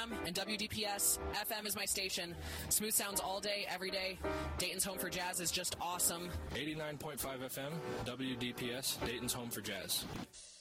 And WDPS FM is my station. Smooth sounds all day, every day. Dayton's Home for Jazz is just awesome. 89.5 FM, WDPS, Dayton's Home for Jazz.